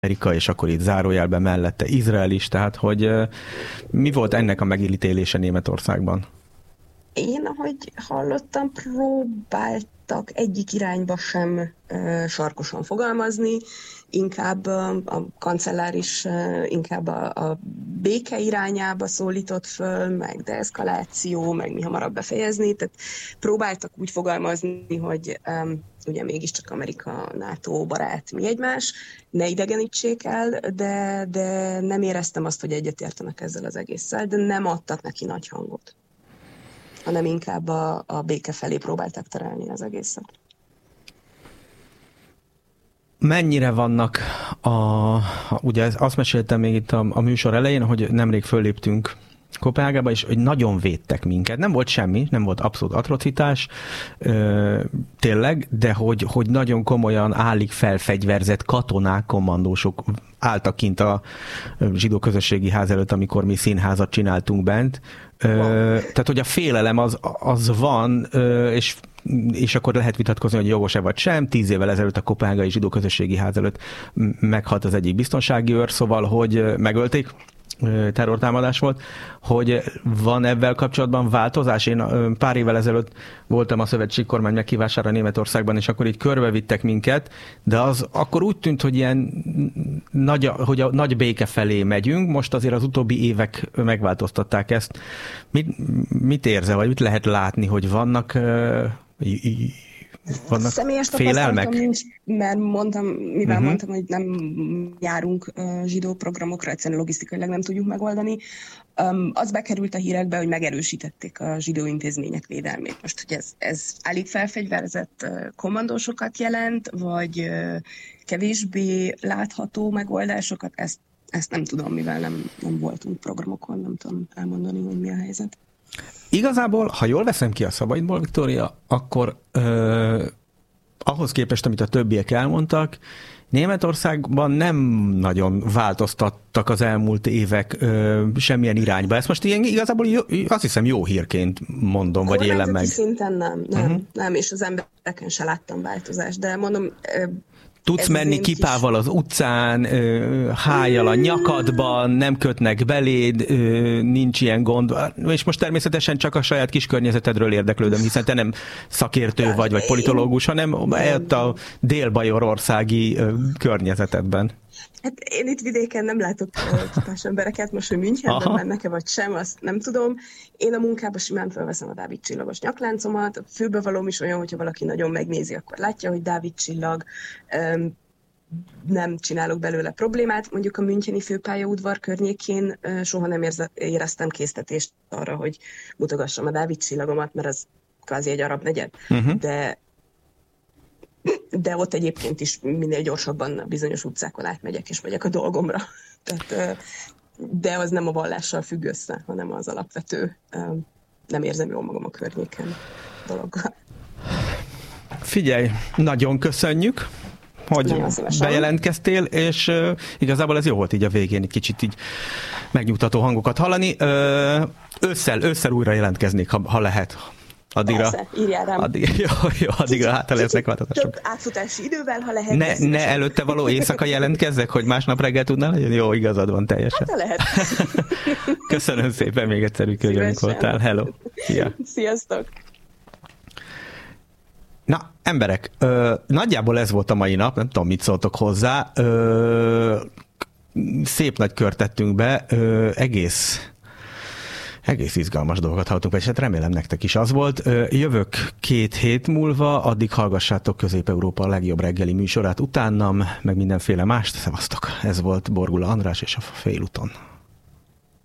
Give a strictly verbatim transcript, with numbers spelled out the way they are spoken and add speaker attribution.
Speaker 1: Amerika, és akkor itt zárójelben mellette Izrael is, tehát hogy mi volt ennek a megítélése Németországban?
Speaker 2: Én, ahogy hallottam, próbáltak egyik irányba sem uh, sarkosan fogalmazni, inkább uh, a kancellár is uh, inkább a, a béke irányába szólított föl, meg deeszkaláció, meg mi hamarabb befejezni, tehát próbáltak úgy fogalmazni, hogy um, ugye mégiscsak Amerika, NATO barát, mi egymás, ne idegenítsék el, de, de nem éreztem azt, hogy egyetértenek ezzel az egésszel, de nem adtak neki nagy hangot, hanem inkább a, a béke felé próbálták terelni az egészet.
Speaker 1: Mennyire vannak a... Ugye azt meséltem még itt a, a műsor elején, hogy nemrég fölléptünk Koppenhágába, és hogy nagyon védtek minket. Nem volt semmi, nem volt abszolút atrocitás, ö, tényleg, de hogy, hogy nagyon komolyan állig felfegyverzett katonák, kommandósok álltak kint a zsidó közösségi ház előtt, amikor mi színházat csináltunk bent. Ö, tehát, hogy a félelem az, az van, ö, és és akkor lehet vitatkozni, hogy jogos-e vagy sem. Tíz évvel ezelőtt a Koppenhágai Zsidó Közösségi Ház előtt meghalt az egyik biztonsági őr, szóval, hogy megölték, terrortámadás volt, hogy van ebben kapcsolatban változás. Én pár évvel ezelőtt voltam a szövetségi kormány meghívására Németországban, és akkor így körbevittek minket, de az akkor úgy tűnt, hogy ilyen nagy, hogy a nagy béke felé megyünk, most azért az utóbbi évek megváltoztatták ezt. Mit, mit érzel, vagy mit lehet látni, hogy vannak vannak
Speaker 2: személyes
Speaker 1: félelmek?
Speaker 2: Nincs, mert mondtam, mivel uh-huh. mondtam, hogy nem járunk uh, zsidó programokra, egyszerűen logisztikailag nem tudjuk megoldani. Um, az bekerült a hírekbe, hogy megerősítették a zsidó intézmények védelmét. Most, hogy ez, ez állig felfegyverzett uh, kommandósokat jelent, vagy uh, kevésbé látható megoldásokat, ezt, ezt nem tudom, mivel nem, nem voltunk programokon, nem tudom elmondani, hogy mi a helyzet.
Speaker 1: Igazából, ha jól veszem ki a szavaidból, Viktória, akkor ö, ahhoz képest, amit a többiek elmondtak, Németországban nem nagyon változtattak az elmúlt évek ö, semmilyen irányba. Ezt most ilyen igazából jó, azt hiszem jó hírként mondom, vagy élem meg.
Speaker 2: Szinten nem, nem, uh-huh. nem, és az embereken se láttam változást, de mondom... Ö,
Speaker 1: Tudsz menni kipával kis... az utcán, hájjal a nyakadban, nem kötnek beléd, nincs ilyen gond. És most természetesen csak a saját kis környezetedről érdeklődöm, hiszen te nem szakértő vagy, vagy politológus, hanem ott a dél-bajorországi környezetedben.
Speaker 2: Hát én itt vidéken nem látok kipás embereket, most, hogy Münchenben mennek-e vagy sem, azt nem tudom. Én a munkában simán felveszem a Dávid csillagos nyakláncomat, a fülbevalóm is olyan, hogyha valaki nagyon megnézi, akkor látja, hogy Dávid csillag, nem csinálok belőle problémát. Mondjuk a müncheni főpályaudvar környékén soha nem éreztem késztetést arra, hogy mutogassam a Dávid csillagomat, mert az kvázi egy arab negyed. Uh-huh. De de ott egyébként is minél gyorsabban bizonyos utcákon átmegyek, és megyek a dolgomra. Tehát, de az nem a vallással függ össze, hanem az alapvető, nem érzem jól magam a környéken dologgal.
Speaker 1: Figyelj, nagyon köszönjük, hogy bejelentkeztél, és igazából ez jó volt így a végén, egy kicsit így megnyugtató hangokat hallani. Ősszel, ősszel újra jelentkeznék, ha, ha lehet. Addigra,
Speaker 2: Persze, írjál rám.
Speaker 1: Addig, jó, jó, addigra hát lesznek változások.
Speaker 2: Több átfutási idővel, ha lehet.
Speaker 1: Ne, ne előtte való éjszaka jelentkezzek, hogy másnap reggel tudnál legyen? Jó, igazad van teljesen.
Speaker 2: Hát, lehet.
Speaker 1: Köszönöm szépen még egyszer, hogy köszönjük voltál. Hello. Szia.
Speaker 2: Sziasztok.
Speaker 1: Na, emberek, ö, nagyjából ez volt a mai nap, nem tudom, mit szóltok hozzá. Ö, szép nagy kört tettünk be, ö, egész... Egész izgalmas dolgokat hallottunk, és hát remélem nektek is az volt. Jövök két hét múlva, addig hallgassátok Közép-Európa a legjobb reggeli műsorát utánam, meg mindenféle mást. Szevasztok! Ez volt Borgula András és a Félúton.